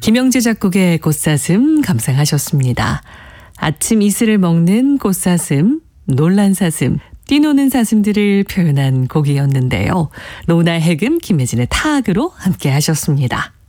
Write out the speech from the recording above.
김영재 작곡의 꽃사슴 감상하셨습니다. 아침 이슬을 먹는 꽃사슴, 놀란 사슴, 뛰노는 사슴들을 표현한 곡이었는데요. 로나 해금, 김혜진의 타악으로 함께 하셨습니다.